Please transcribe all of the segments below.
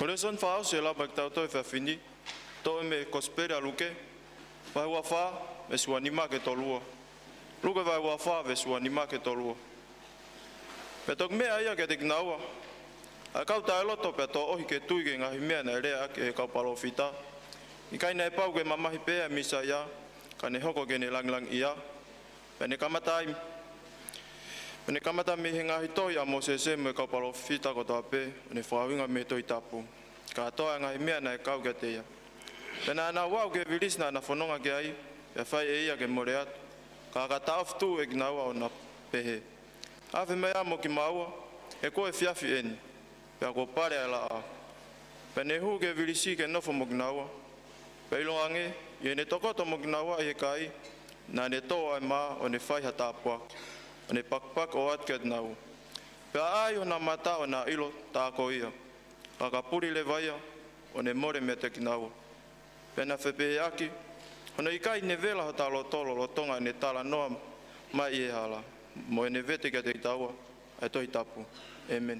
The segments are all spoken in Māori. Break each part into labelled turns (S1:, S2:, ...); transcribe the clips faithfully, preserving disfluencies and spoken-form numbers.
S1: Ore son fao se la bak tau toi fa fini. To me kospera luke. Vai wa fa me su anima ke tolua. Luke vai wa fa ve su anima ke tolua. Pe tok me aia ke tek naua. A kau ta loto pe to ohi ke tui ke ngahi mea na rea ke kau palofita. I kai nei pau ke mamahi pea misa ia. Ka ne hoko ke ne lang lang ia. Pe ne kamatai. Pe ne kamata me he ngahi toi a mo se se me kau palofita ko toa pe. Ne whawinga me toi tapu. Ka toa ngahi mea na e kau ke te ia. Pe na ana wau ke vilis na na whanonga ke ai. Pe whai e ia ke more atu. Ka ka taof tu e gnaua o na pehe. Awhi mea mo ki maua. E koe fiafi eni. Pe a ko pare ala a. Pe ne hu ke vilisi ke nofo mo gnaua. Pe ilo ange. I ne tokoto mo gnaua i he kai. Na ne toa e maa o ne whai hata apuak. O ne pakpak o atke nau. Pe a ai o na mata o na ilo tako ia. Ka ka puri le vaia. O ne more me te kinaua. Pe na whepe aki. O na ikai ne vela hata lo tolo lo tonga ne tala noa mai e hala. Mo e ne vete ke te itaua. E toi tapu. Amen.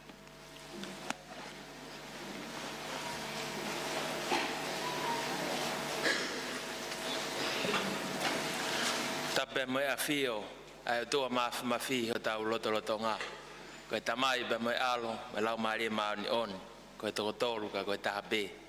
S2: Tape moe a fio. Ai tua maf mafi ho tau loto loto nga. Ko tamai be moe alo. Me lau mari maani on. Ko to tolu ka ko tape.